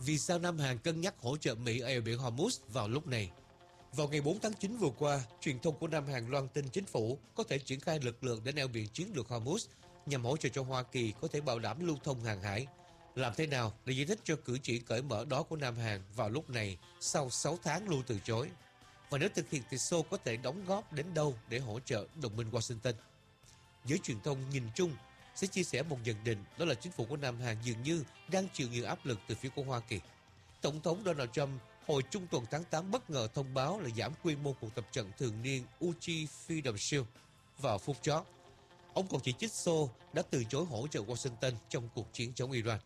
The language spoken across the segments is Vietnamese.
Vì sao Nam Hàn cân nhắc hỗ trợ Mỹ ở eo biển Hormuz vào lúc này? Vào ngày 4 tháng 9 vừa qua, truyền thông của Nam Hàn loan tin chính phủ có thể triển khai lực lượng đến eo biển chiến lược Hormuz nhằm hỗ trợ cho Hoa Kỳ có thể bảo đảm lưu thông hàng hải. Làm thế nào để giải thích cho cử chỉ cởi mở đó của Nam Hàn vào lúc này sau 6 tháng luôn từ chối? Và nếu thực hiện thì Seoul có thể đóng góp đến đâu để hỗ trợ đồng minh Washington? Giới truyền thông nhìn chung sẽ chia sẻ một nhận định, đó là chính phủ của Nam Hàn dường như đang chịu nhiều áp lực từ phía của Hoa Kỳ. Tổng thống Donald Trump hồi trung tuần tháng 8 bất ngờ thông báo là giảm quy mô cuộc tập trận thường niên Uchi Freedom Shield vào phút chót. Ông còn chỉ trích Seoul đã từ chối hỗ trợ Washington trong cuộc chiến chống Iran.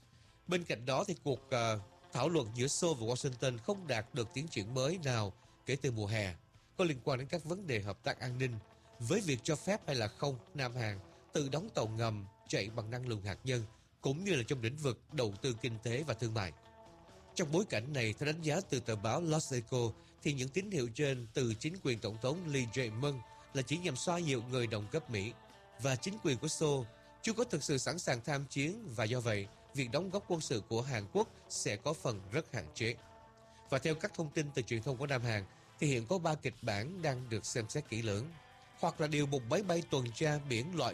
Bên cạnh đó thì cuộc thảo luận giữa Seoul và Washington không đạt được tiến triển mới nào kể từ mùa hè, có liên quan đến các vấn đề hợp tác an ninh, với việc cho phép hay là không Nam Hàn tự đóng tàu ngầm chạy bằng năng lượng hạt nhân, cũng như là trong lĩnh vực đầu tư kinh tế và thương mại. Trong bối cảnh này, theo đánh giá từ tờ báo Los Echo, thì những tín hiệu trên từ chính quyền Tổng thống Lee Jae-myung là chỉ nhằm xoa dịu người đồng cấp Mỹ, và chính quyền của Seoul chưa có thực sự sẵn sàng tham chiến, và do vậy, việc đóng góp quân sự của Hàn Quốc sẽ có phần rất hạn chế. Và theo các thông tin từ truyền thông của Nam Hàn, thì hiện có 3 kịch bản đang được xem xét kỹ lưỡng. Hoặc là điều một máy bay tuần tra biển loại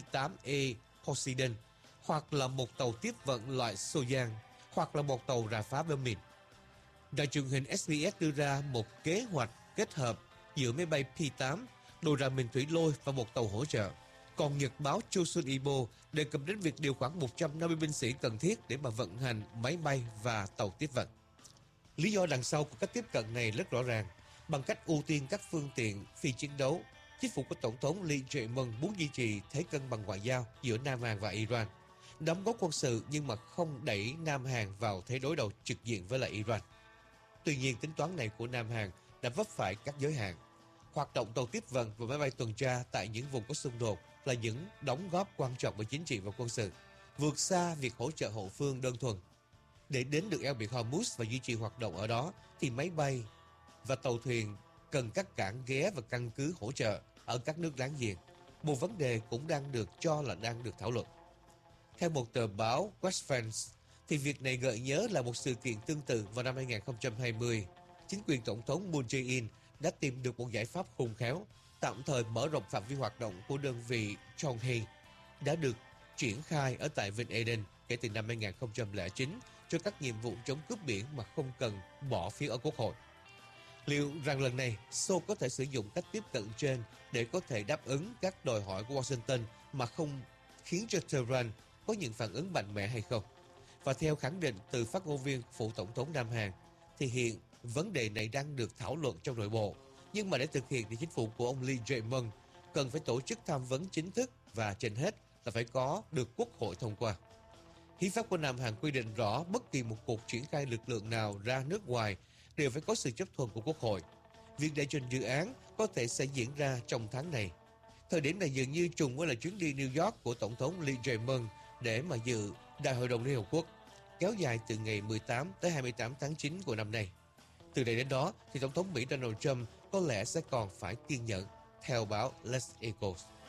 P-8A Poseidon, hoặc là một tàu tiếp vận loại Soyang, hoặc là một tàu rà phá bom mìn. Đài truyền hình SBS đưa ra một kế hoạch kết hợp giữa máy bay P-8, đồ rà mìn thủy lôi và một tàu hỗ trợ. Còn nhật báo Chosun Ilbo đề cập đến việc điều khoảng 150 binh sĩ cần thiết để mà vận hành máy bay và tàu tiếp vận. Lý do đằng sau của cách tiếp cận này rất rõ ràng. Bằng cách ưu tiên các phương tiện phi chiến đấu, chính phủ của Tổng thống Lee Jae-myung muốn duy trì thế cân bằng ngoại giao giữa Nam Hàn và Iran, đóng góp quân sự nhưng mà không đẩy Nam Hàn vào thế đối đầu trực diện với lại Iran. Tuy nhiên, tính toán này của Nam Hàn đã vấp phải các giới hạn. Hoạt động tàu tiếp vận và máy bay tuần tra tại những vùng có xung đột là những đóng góp quan trọng về chính trị và quân sự, vượt xa việc hỗ trợ hậu phương đơn thuần. Để đến được eo biển Hormuz và duy trì hoạt động ở đó, thì máy bay và tàu thuyền cần các cảng ghé và căn cứ hỗ trợ ở các nước láng giềng. Một vấn đề cũng đang được cho là đang được thảo luận. Theo một tờ báo West France, thì việc này gợi nhớ là một sự kiện tương tự vào năm 2020. Chính quyền Tổng thống Moon Jae-in đã tìm được một giải pháp khôn khéo, tạm thời mở rộng phạm vi hoạt động của đơn vị Chonghae đã được triển khai ở tại Vịnh Aden kể từ năm 2009 cho các nhiệm vụ chống cướp biển mà không cần bỏ phiếu ở Quốc hội. Liệu rằng lần này Seoul có thể sử dụng cách tiếp cận trên để có thể đáp ứng các đòi hỏi của Washington mà không khiến cho Tehran có những phản ứng mạnh mẽ hay không? Và theo khẳng định từ phát ngôn viên phụ Tổng thống Nam Hàn, thì hiện vấn đề này đang được thảo luận trong nội bộ. Nhưng mà để thực hiện thì chính phủ của ông Lee Jae-myung cần phải tổ chức tham vấn chính thức, và trên hết là phải có được Quốc hội thông qua. Hiến pháp của Nam Hàn quy định rõ bất kỳ một cuộc triển khai lực lượng nào ra nước ngoài đều phải có sự chấp thuận của Quốc hội. Việc đệ trình dự án có thể sẽ diễn ra trong tháng này. Thời điểm này dường như trùng với là chuyến đi New York của Tổng thống Lee Jae-myung để mà dự Đại hội đồng Liên Hợp Quốc, kéo dài từ ngày 18 tới 28 tháng 9 của năm nay. Từ đây đến đó thì Tổng thống Mỹ Donald Trump có lẽ sẽ còn phải kiên nhẫn, theo báo Les Echos.